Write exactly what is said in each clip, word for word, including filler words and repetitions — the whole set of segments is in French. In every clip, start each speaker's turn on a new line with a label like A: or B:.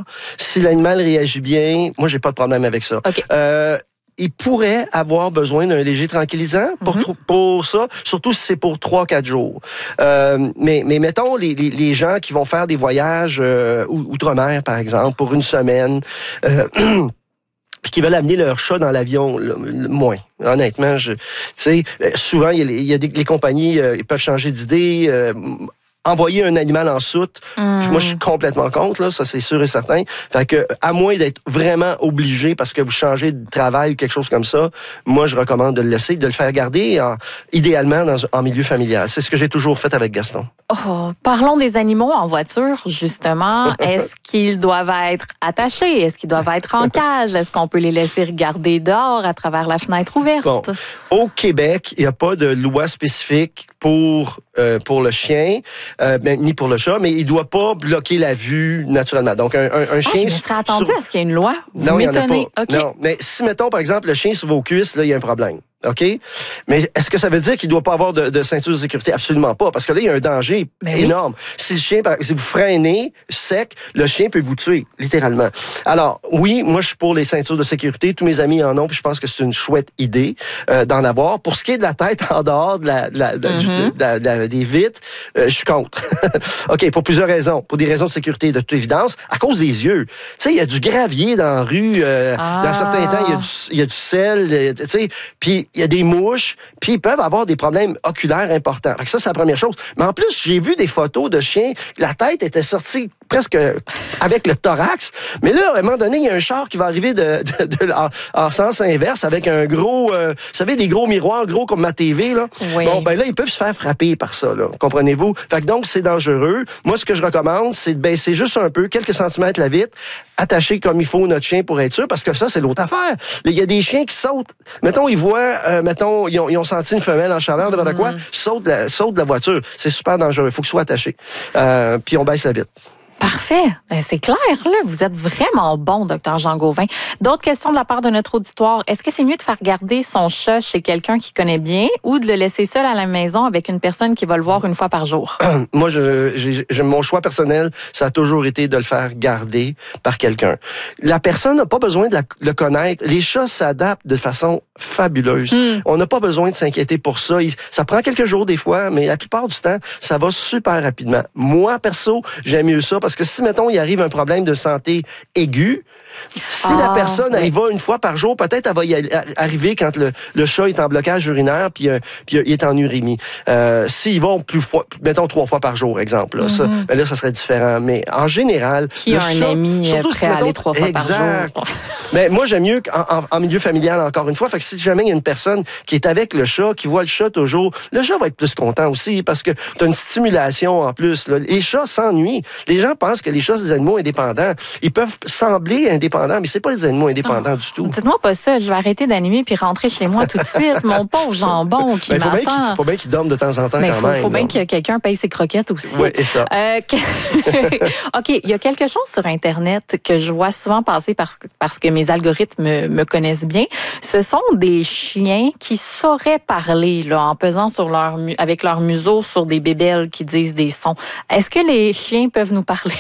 A: Si l'animal réagit bien, moi, j'ai pas de problème avec ça.
B: Okay.
A: Euh, il pourrait avoir besoin d'un léger tranquillisant pour, mm-hmm. pour ça, surtout si c'est pour trois quatre jours. Euh, mais, mais mettons, les, les, les gens qui vont faire des voyages euh, outre-mer, par exemple, pour une semaine... Euh, puis qui veulent amener leur chat dans l'avion, le, le, moins. Honnêtement, je, tu sais, souvent, il y a, il y a des, les compagnies, euh, ils peuvent changer d'idée, euh, envoyer un animal en soute. Mmh. Moi, je suis complètement contre, là, ça c'est sûr et certain. Fait que, à moins d'être vraiment obligé parce que vous changez de travail ou quelque chose comme ça, moi, je recommande de le laisser, de le faire garder, en, idéalement dans, en milieu familial. C'est ce que j'ai toujours fait avec Gaston.
B: Oh, parlons des animaux en voiture, justement. Est-ce qu'ils doivent être attachés? Est-ce qu'ils doivent être en cage? Est-ce qu'on peut les laisser regarder dehors à travers la fenêtre ouverte?
A: Bon. Au Québec, il n'y a pas de loi spécifique pour, euh, pour le chien, euh, ben, ni pour le chat, mais il ne doit pas bloquer la vue naturellement. Donc, un, un, un chien...
B: Ah, je me serais attendu sur... à ce qu'il y ait une loi. Vous
A: non,
B: m'étonnez.
A: Il y en a pas.
B: Okay.
A: Non, mais si, mettons, par exemple, le chien sur vos cuisses, là, il y a un problème. OK? Mais est-ce que ça veut dire qu'il ne doit pas avoir de, de ceinture de sécurité? Absolument pas. Parce que là, il y a un danger
B: Mais
A: énorme.
B: Oui.
A: Si le chien, si vous freinez sec, le chien peut vous tuer, littéralement. Alors, oui, moi, je suis pour les ceintures de sécurité. Tous mes amis en ont, puis je pense que c'est une chouette idée euh, d'en avoir. Pour ce qui est de la tête en dehors de la, de la, de, mm-hmm. de la, de la, des vitres, euh, je suis contre. OK, pour plusieurs raisons. Pour des raisons de sécurité, de toute évidence. À cause des yeux. Tu sais, il y a du gravier dans la rue. Euh, ah. Dans certains temps, il y a du, il y a du sel. Tu sais, puis il y a des mouches, puis ils peuvent avoir des problèmes oculaires importants. Fait que ça, c'est la première chose. Mais en plus, j'ai vu des photos de chiens, la tête était sortie presque avec le thorax. Mais là, à un moment donné, il y a un char qui va arriver de, de, de, de en, en sens inverse avec un gros, euh, vous savez, des gros miroirs, gros comme ma T V, là.
B: Oui.
A: Bon, ben là, ils peuvent se faire frapper par ça, là. Comprenez-vous? Fait que donc, c'est dangereux. Moi, ce que je recommande, c'est de baisser juste un peu, quelques centimètres la vitre, attacher comme il faut notre chien pour être sûr, parce que ça, c'est l'autre affaire. Il y a des chiens qui sautent. Mettons, ils voient, euh, mettons, ils ont, ils ont senti une femelle en chaleur, devant mm-hmm. quoi, sautent la, sautent la voiture. C'est super dangereux. Il faut que ce soit attaché. Euh, puis on baisse la vitre.
B: Parfait. C'est clair, là. Vous êtes vraiment bon, docteur Jean Gauvin. D'autres questions de la part de notre auditoire. Est-ce que c'est mieux de faire garder son chat chez quelqu'un qui connaît bien ou de le laisser seul à la maison avec une personne qui va le voir une fois par jour?
A: Moi, je, j'ai, j'ai, mon choix personnel, ça a toujours été de le faire garder par quelqu'un. La personne n'a pas besoin de la, le connaître. Les chats s'adaptent de façon fabuleuse. Mm. On n'a pas besoin de s'inquiéter pour ça. Il, ça prend quelques jours des fois, mais la plupart du temps, ça va super rapidement. Moi, perso, j'aime mieux ça parce que si, mettons, il arrive un problème de santé aigu, si ah, la personne oui. elle y va une fois par jour, peut-être elle va y arriver quand le, le chat est en blocage urinaire puis, euh, puis il est en urémie. Euh, S'ils vont plus fois, mettons trois fois par jour, exemple, là, mm-hmm. ça, ben là, ça serait différent. Mais en général,
B: qui a un chat, ami surtout prêt si, mettons, à aller trois fois
A: exact.
B: par jour.
A: Mais moi, j'aime mieux en, en, en milieu familial, encore une fois. Fait que si jamais il y a une personne qui est avec le chat, qui voit le chat toujours, le chat va être plus content aussi parce que tu as une stimulation en plus. Là. Les chats s'ennuient. Les gens pensent que les chats, c'est des animaux indépendants. Ils peuvent sembler indépendants, mais c'est pas des animaux indépendants oh, du tout.
B: Dites-moi pas ça. Je vais arrêter d'animer puis rentrer chez moi tout de suite. Mon pauvre jambon qui ben,
A: faut
B: m'attend.
A: Il faut bien qu'il dorme de temps en temps
B: mais
A: quand
B: faut,
A: même.
B: Il faut bien que quelqu'un paye ses croquettes aussi.
A: Oui, et ça.
B: Euh, que... OK, il y a quelque chose sur Internet que je vois souvent passer parce, parce que mes algorithmes me, me connaissent bien. Ce sont des chiens qui sauraient parler là, en pesant sur leur, avec leur museau sur des bébelles qui disent des sons. Est-ce que les chiens peuvent nous parler?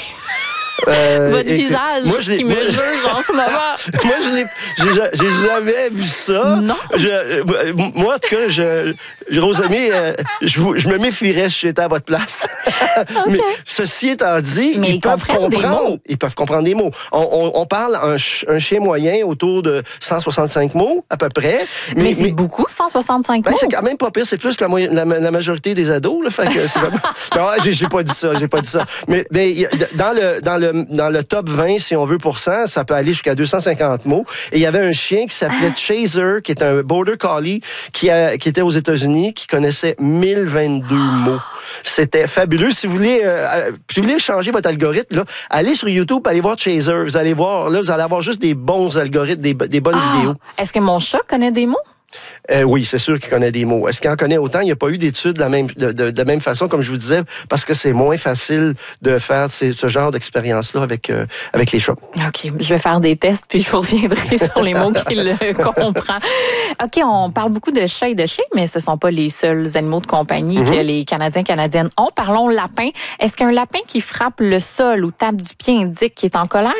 B: Euh, Votre écoute, visage moi, qui moi, me juge en ce moment.
A: Moi, je l'ai, j'ai, j'ai jamais vu ça.
B: Non.
A: Je, moi, en tout cas, je, Rosamie, euh, je, je me méfierais si j'étais à votre place. Okay. Mais ceci étant dit,
B: Mais
A: ils,
B: ils
A: peuvent comprendre. Ils peuvent comprendre des mots. On, on, on parle un, un chien moyen autour de cent soixante-cinq mots, à peu près.
B: Mais, mais c'est mais, beaucoup, cent soixante-cinq
A: ben,
B: mots?
A: C'est quand même pas pire. C'est plus que la, la, la majorité des ados. Là, fait que c'est vraiment... Non, j'ai, j'ai pas dit ça. J'ai pas dit ça. Mais, mais dans le, dans le dans le top vingt, si on veut, pour cent, ça peut aller jusqu'à deux cent cinquante mots. Et il y avait un chien qui s'appelait ah. Chaser, qui est un Border Collie, qui, a, qui était aux États-Unis, qui connaissait mille vingt-deux ah. mots. C'était fabuleux. Si vous voulez, euh, si vous voulez changer votre algorithme, là, allez sur YouTube, allez voir Chaser. Vous allez voir, là, vous allez avoir juste des bons algorithmes, des, des bonnes ah. vidéos.
B: Est-ce que mon chat connaît des mots?
A: Euh, oui, c'est sûr qu'il connaît des mots. Est-ce qu'il en connaît autant? Il n'y a pas eu d'études de la même, de, de, de la même façon, comme je vous disais, parce que c'est moins facile de faire ces, ce genre d'expérience-là avec, euh, avec les chats.
B: OK. Je vais faire des tests, puis je vous reviendrai sur les mots qu'il comprend. OK, on parle beaucoup de chats et de chiens, mais ce ne sont pas les seuls animaux de compagnie mm-hmm. que les Canadiens et Canadiennes ont. Parlons lapin. Est-ce qu'un lapin qui frappe le sol ou tape du pied indique qu'il est en colère?